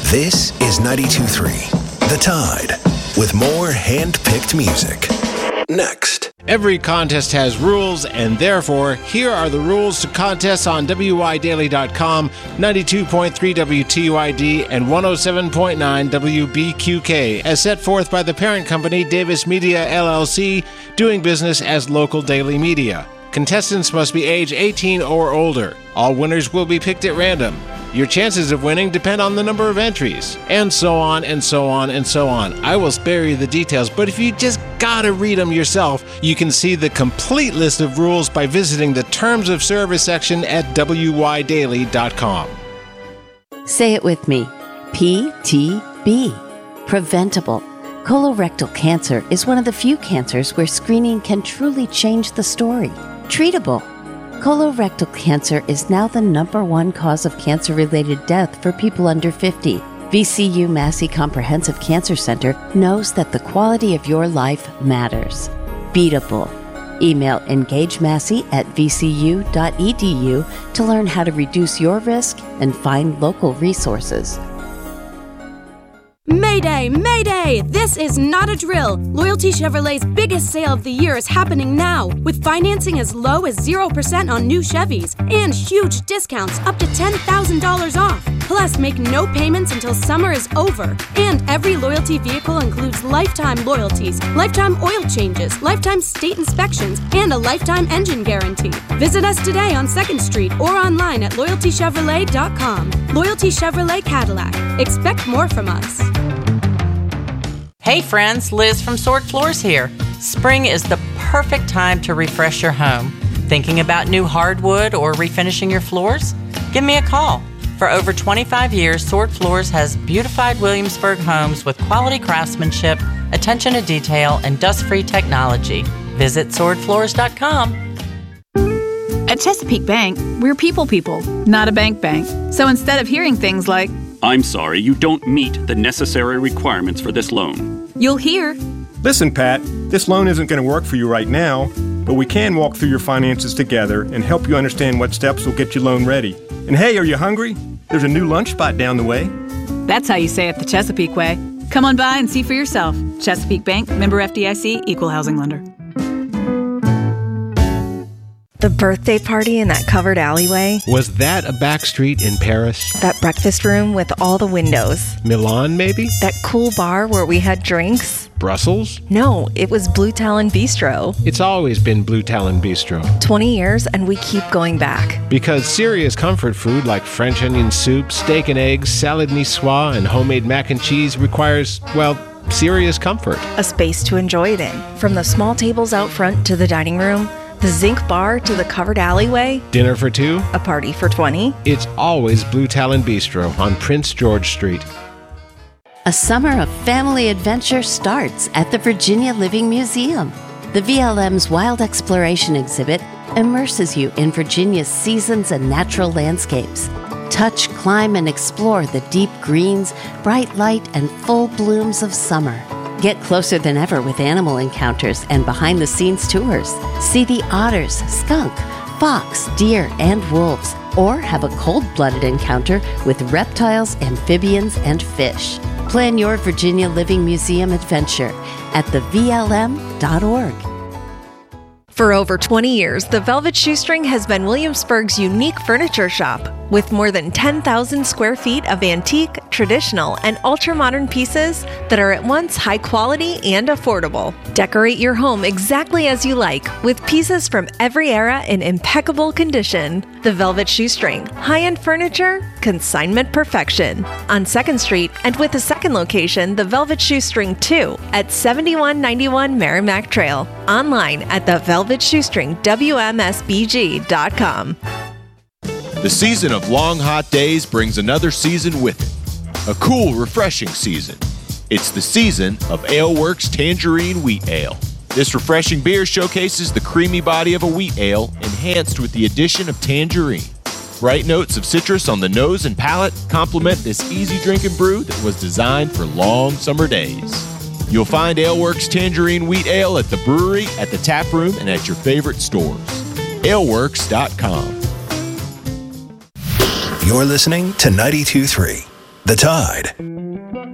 This is 92.3 The Tide, with more hand-picked music. Next. Every contest has rules, and therefore, here are the rules to contests on WYDaily.com, 92.3 WTUID, and 107.9 WBQK, as set forth by the parent company, Davis Media, LLC, doing business as Local Daily Media. Contestants must be age 18 or older. All winners will be picked at random. Your chances of winning depend on the number of entries, and so on, and so on, and so on. I will spare you the details, but if you just gotta read them yourself, you can see the complete list of rules by visiting the Terms of Service section at WYDaily.com. Say it with me. PTB. Preventable. Colorectal cancer is one of the few cancers where screening can truly change the story. Treatable. Colorectal cancer is now the #1 cause of cancer-related death for people under 50. VCU Massey Comprehensive Cancer Center knows that the quality of your life matters. Beatable. Email engagemassey@vcu.edu to learn how to reduce your risk and find local resources. Mayday! Mayday! This is not a drill. Loyalty Chevrolet's biggest sale of the year is happening now, with financing as low as 0% on new Chevys and huge discounts up to $10,000 off. Plus, make no payments until summer is over. And every Loyalty vehicle includes lifetime loyalties, lifetime oil changes, lifetime state inspections, and a lifetime engine guarantee. Visit us today on 2nd Street or online at LoyaltyChevrolet.com. Loyalty Chevrolet Cadillac. Expect more from us. Hey friends, Liz from Sword Floors here. Spring is the perfect time to refresh your home. Thinking about new hardwood or refinishing your floors? Give me a call. For over 25 years, Sword Floors has beautified Williamsburg homes with quality craftsmanship, attention to detail, and dust-free technology. Visit swordfloors.com. At Chesapeake Bank, we're people, not a bank. So instead of hearing things like, "I'm sorry, you don't meet the necessary requirements for this loan," you'll hear, "Listen, Pat, this loan isn't going to work for you right now, but we can walk through your finances together and help you understand what steps will get you loan ready. And hey, are you hungry? There's a new lunch spot down the way." That's how you say it the Chesapeake way. Come on by and see for yourself. Chesapeake Bank, member FDIC, equal housing lender. The birthday party in that covered alleyway. Was that a back street in Paris? That breakfast room with all the windows. Milan, maybe? That cool bar where we had drinks. Brussels? No, it was Blue Talon Bistro. It's always been Blue Talon Bistro. 20 years and we keep going back. Because serious comfort food like French onion soup, steak and eggs, salad niçoise, and homemade mac and cheese requires, well, serious comfort. A space to enjoy it in. From the small tables out front to the dining room, the zinc bar to the covered alleyway. Dinner for two? A party for 20. It's always Blue Talon Bistro on Prince George Street. A summer of family adventure starts at the Virginia Living Museum. The VLM's Wild Exploration exhibit immerses you in Virginia's seasons and natural landscapes. Touch, climb, and explore the deep greens, bright light, and full blooms of summer. Get closer than ever with animal encounters and behind-the-scenes tours. See the otters, skunk, fox, deer, and wolves, or have a cold-blooded encounter with reptiles, amphibians, and fish. Plan your Virginia Living Museum adventure at thevlm.org. For over 20 years, the Velvet Shoestring has been Williamsburg's unique furniture shop. With more than 10,000 square feet of antique, traditional, and ultra-modern pieces that are at once high quality and affordable. Decorate your home exactly as you like, with pieces from every era in impeccable condition. The Velvet Shoestring. High-end furniture, consignment perfection. On 2nd Street, and with a second location, the Velvet Shoestring 2, at 7191 Merrimack Trail. Online at thevelvetshoestringwmsbg.com. The season of long, hot days brings another season with it. A cool, refreshing season. It's the season of AleWorks Tangerine Wheat Ale. This refreshing beer showcases the creamy body of a wheat ale, enhanced with the addition of tangerine. Bright notes of citrus on the nose and palate complement this easy drinking brew that was designed for long summer days. You'll find AleWorks Tangerine Wheat Ale at the brewery, at the tap room, and at your favorite stores. AleWorks.com. You're listening to 92.3 The Tide